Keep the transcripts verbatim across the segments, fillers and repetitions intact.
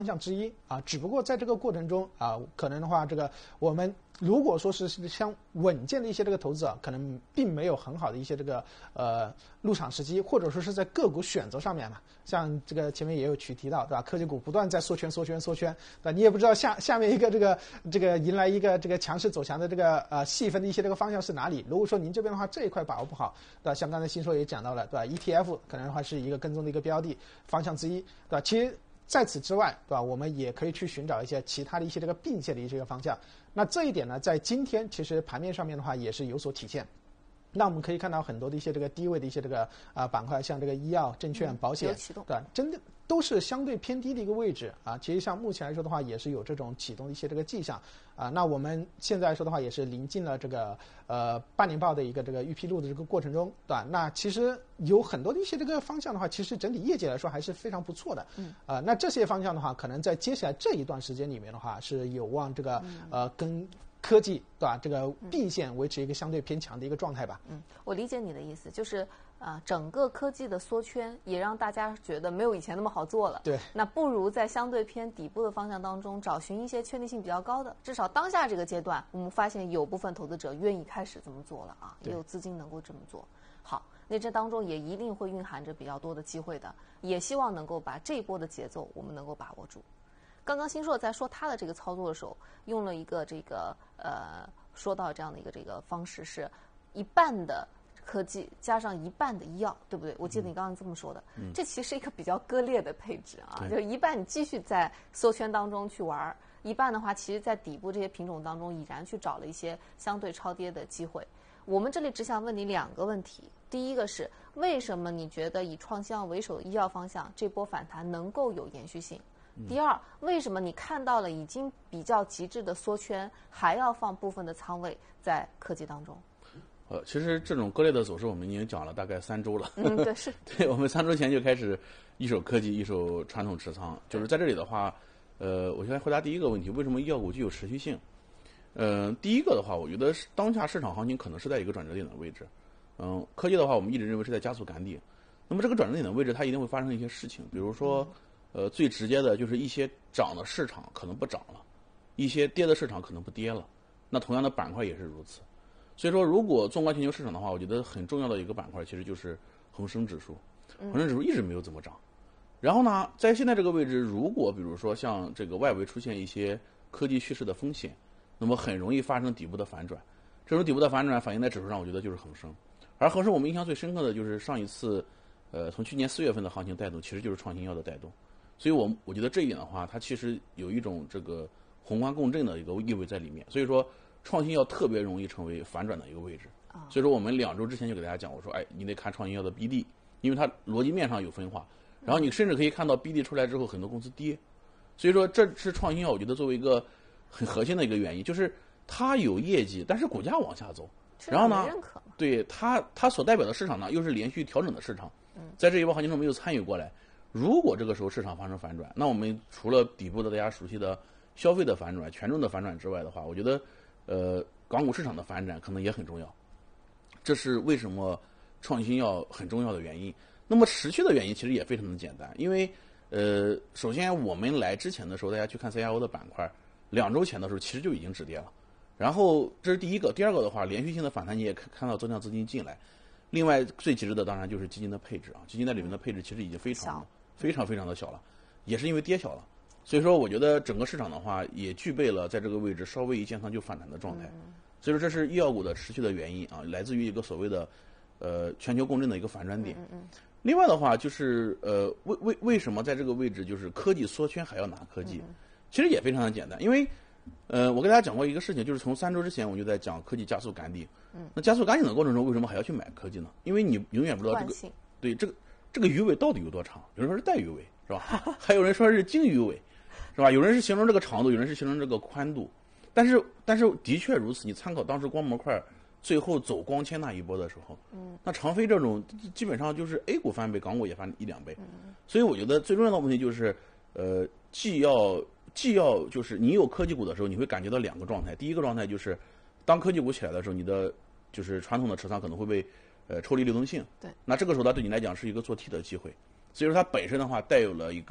向之一啊，只不过在这个过程中啊，可能的话，这个我们如果说是像稳健的一些这个投资啊，可能并没有很好的一些这个呃入场时机，或者说是在个股选择上面嘛，像这个前面也有去提到，对吧？科技股不断在缩圈、缩圈、缩圈，对吧？你也不知道下下面一个这个这个迎来一个这个强势走强的这个呃细分的一些这个方向是哪里？如果说您这边的话这一块把握不好，对吧？像刚才新说也讲到了，对吧 ？E T F 可能的话是一个跟踪的一个标的方向之一，对吧？其实。在此之外，对吧？我们也可以去寻找一些其他的一些这个并线的一些个方向。那这一点呢，在今天其实盘面上面的话也是有所体现。那我们可以看到很多的一些这个低位的一些这个啊、呃、板块，像这个医药、证券、保险，对吧？真的都是相对偏低的一个位置啊。其实像目前来说的话，也是有这种启动的一些这个迹象啊。那我们现在来说的话，也是临近了这个呃半年报的一个这个预披露的这个过程中，对吧？那其实有很多的一些这个方向的话，其实整体业绩来说还是非常不错的。嗯。啊、呃，那这些方向的话，可能在接下来这一段时间里面的话，是有望这个呃跟。科技对吧？这个并线维持一个相对偏强的一个状态吧。 嗯，我理解你的意思，就是啊、呃，整个科技的缩圈也让大家觉得没有以前那么好做了。 对， 那不如在相对偏底部的方向当中找寻一些确定性比较高的，至少当下这个阶段，我们发现有部分投资者愿意开始这么做了啊，也有资金能够这么做。好，那这当中也一定会蕴含着比较多的机会的，也希望能够把这一波的节奏我们能够把握住。刚刚新硕在说他的这个操作的时候，用了一个这个呃，说到这样的一个这个方式，是一半的科技加上一半的医药，对不对？我记得你刚刚这么说的。嗯、这其实是一个比较割裂的配置啊，就一半你继续在缩圈当中去玩，一半的话，其实在底部这些品种当中已然去找了一些相对超跌的机会。我们这里只想问你两个问题，第一个是为什么你觉得以创新药为首的医药方向这波反弹能够有延续性？第二，为什么你看到了已经比较极致的缩圈，还要放部分的仓位在科技当中？ 呃，其实这种割裂的走势我们已经讲了大概三周了。 嗯，对，是。 对，我们三周前就开始一手科技，一手传统持仓。就是在这里的话，呃，我先来回答第一个问题：为什么医药股具有持续性？呃，第一个的话，我觉得当下市场行情可能是在一个转折点的位置。嗯、呃，科技的话，我们一直认为是在加速赶底。那么这个转折点的位置，它一定会发生一些事情，比如说。嗯呃，最直接的就是一些涨的市场可能不涨了，一些跌的市场可能不跌了。那同样的板块也是如此。所以说，如果纵观全球市场的话，我觉得很重要的一个板块其实就是恒生指数。恒生指数一直没有怎么涨。然后呢，在现在这个位置，如果比如说像这个外围出现一些科技趋势的风险，那么很容易发生底部的反转。这种底部的反转反映在指数上，我觉得就是恒生。而恒生我们印象最深刻的就是上一次，呃，从去年四月份的行情带动，其实就是创新药的带动。所以我我觉得这一点的话，它其实有一种这个宏观共振的一个意味在里面。所以说，创新药特别容易成为反转的一个位置。所以说，我们两周之前就给大家讲，我说，哎，你得看创新药的 B D， 因为它逻辑面上有分化。然后你甚至可以看到 B D 出来之后，很多公司跌。所以说，这是创新药，我觉得作为一个很核心的一个原因，就是它有业绩，但是股价往下走。然后呢，对它它所代表的市场呢，又是连续调整的市场，在这一波行情中没有参与过来。如果这个时候市场发生反转，那我们除了底部的大家熟悉的消费的反转、权重的反转之外的话，我觉得，呃，港股市场的反转可能也很重要。这是为什么创新药很重要的原因。那么持续的原因其实也非常的简单，因为，呃，首先我们来之前的时候，大家去看 C I O 的板块，两周前的时候其实就已经止跌了。然后这是第一个，第二个的话，连续性的反弹你也看到增量资金进来。另外最极致的当然就是基金的配置啊，基金在里面的配置其实已经非常。非常非常的小了，也是因为跌小了，所以说我觉得整个市场的话也具备了在这个位置稍微一建仓就反弹的状态，所以说这是医药股的持续的原因啊，来自于一个所谓的呃全球共振的一个反转点。另外的话就是呃为为为什么在这个位置就是科技缩圈还要拿科技，其实也非常的简单，因为呃我跟大家讲过一个事情，就是从三周之前我就在讲科技加速赶底，那加速赶底的过程中为什么还要去买科技呢？因为你永远不知道这个对这个。这个鱼尾到底有多长？有人说是带鱼尾，是吧？还有人说是鲸鱼尾，是吧？有人是形容这个长度，有人是形容这个宽度。但是，但是的确如此。你参考当时光模块最后走光纤那一波的时候，嗯，那长飞这种基本上就是 A 股翻倍，港股也翻一两倍。嗯，所以我觉得最重要的问题就是，呃，既要既要就是你有科技股的时候，你会感觉到两个状态。第一个状态就是，当科技股起来的时候，你的就是传统的持仓可能会被。呃，抽离流动性， 对， 那这个时候它对你来讲是一个做 T 的机会，所以说它本身的话带有了一个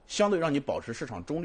相对让你保持市场中立。